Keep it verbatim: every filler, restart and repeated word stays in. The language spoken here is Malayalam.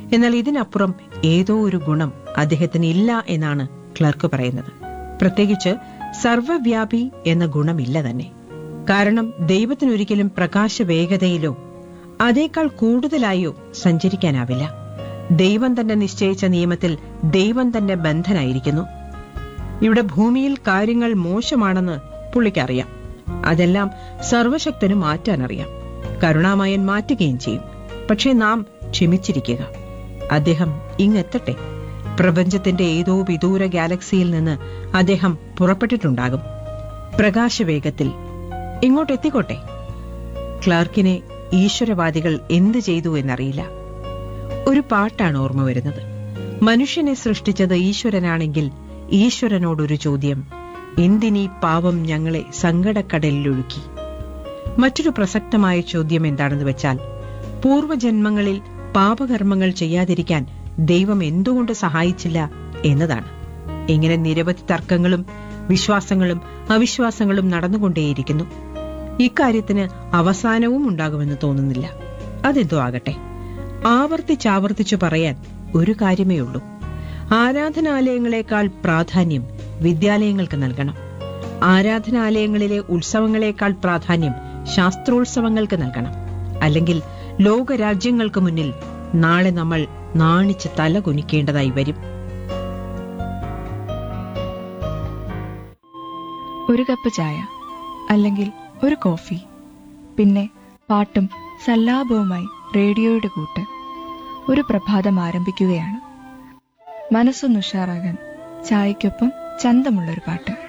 എന്നാൽ ഇതിനപ്പുറം ഏതോ ഒരു ഗുണം അദ്ദേഹത്തിന് ഇല്ല എന്നാണ് ക്ലർക്ക് പറയുന്നത്. പ്രത്യേകിച്ച് സർവവ്യാപി എന്ന ഗുണമില്ല തന്നെ. കാരണം ദൈവത്തിനൊരിക്കലും പ്രകാശ വേഗതയിലോ അതേക്കാൾ കൂടുതലായോ സഞ്ചരിക്കാനാവില്ല. ദൈവം തന്നെ നിശ്ചയിച്ച നിയമത്തിൽ ദൈവം തന്നെ ബന്ധനായിരിക്കുന്നു. ഇവിടെ ഭൂമിയിൽ കാര്യങ്ങൾ മോശമാണെന്ന് പുള്ളിക്കറിയാം. അതെല്ലാം സർവശക്തന് മാറ്റാനറിയാം. കരുണാമയൻ മാറ്റുകയും ചെയ്യും. പക്ഷേ നാം ക്ഷമിച്ചിരിക്കുക. അദ്ദേഹം ഇങ്ങെത്തട്ടെ. പ്രപഞ്ചത്തിന്റെ ഏതോ വിദൂര ഗാലക്സിയിൽ നിന്ന് അദ്ദേഹം പുറപ്പെട്ടിട്ടുണ്ടാകും. പ്രകാശവേഗത്തിൽ ഇങ്ങോട്ടെത്തിക്കോട്ടെ. ക്ലാർക്കിനെ ഈശ്വരവാദികൾ എന്തു ചെയ്തു എന്നറിയില്ല. ഒരു പാട്ടാണ് ഓർമ്മ വരുന്നത്. മനുഷ്യനെ സൃഷ്ടിച്ചത് ഈശ്വരനാണെങ്കിൽ ഈശ്വരനോടൊരു ചോദ്യം: എന്തിനീ പാവം ഞങ്ങളെ സങ്കടക്കടലിലൊഴുക്കി? മറ്റൊരു പ്രസക്തമായ ചോദ്യം എന്താണെന്ന് വെച്ചാൽ, പൂർവജന്മങ്ങളിൽ പാപകർമ്മങ്ങൾ ചെയ്യാതിരിക്കാൻ ദൈവം എന്തുകൊണ്ട് സഹായിച്ചില്ല എന്നതാണ്. ഇങ്ങനെ നിരവധി തർക്കങ്ങളും വിശ്വാസങ്ങളും അവിശ്വാസങ്ങളും നടന്നുകൊണ്ടേയിരിക്കുന്നു. ഇക്കാര്യത്തിന് അവസാനവും ഉണ്ടാകുമെന്ന് തോന്നുന്നില്ല. അതെന്തോ ആകട്ടെ, ആവർത്തിച്ചാവർത്തിച്ചു പറയാൻ ഒരു കാര്യമേ ഉള്ളൂ: ആരാധനാലയങ്ങളെക്കാൾ പ്രാധാന്യം വിദ്യാലയങ്ങൾക്ക് നൽകണം. ആരാധനാലയങ്ങളിലെ ഉത്സവങ്ങളെക്കാൾ പ്രാധാന്യം ശാസ്ത്രോത്സവങ്ങൾക്ക് നൽകണം. അല്ലെങ്കിൽ ലോകരാജ്യങ്ങൾക്ക് മുന്നിൽ നാളെ നമ്മൾ നാണിച്ച് തല കുനിക്കേണ്ടതായി വരും. ഒരു കപ്പ് ചായ, അല്ലെങ്കിൽ ഒരു കോഫി, പിന്നെ പാട്ടും സല്ലാപവുമായി റേഡിയോയുടെ കൂട്ട്. ഒരു പ്രഭാതം ആരംഭിക്കുകയാണ്. മനസ്സൊന്നുഷാറാകാൻ ചായയ്ക്കൊപ്പം ചന്തമുള്ളൊരു പാട്ട്.